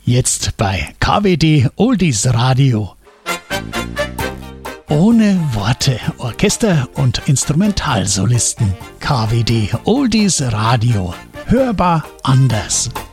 Jetzt bei KWD Oldies Radio. Ohne Worte, Orchester- und Instrumentalsolisten. KWD Oldies Radio. Hörbar anders.